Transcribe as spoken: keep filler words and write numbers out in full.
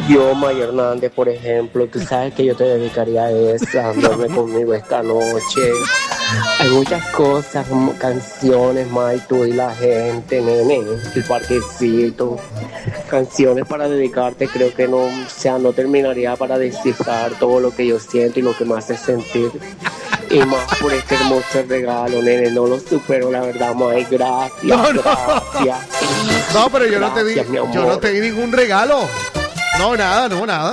Yo, May Hernández, por ejemplo, tú sabes que yo te dedicaría esa, duerme conmigo esta noche. Hay muchas cosas, como canciones, May, tú y la gente, nene, el parquecito. Canciones para dedicarte, creo que no, o sea, no terminaría para descifrar todo lo que yo siento y lo que me hace sentir. Y más por este hermoso regalo, nene, no lo supero, la verdad, May, gracias, no, no. gracias. No, pero yo Gracias, no te di, mi amor. yo no te di ningún regalo. No, nada, no, nada.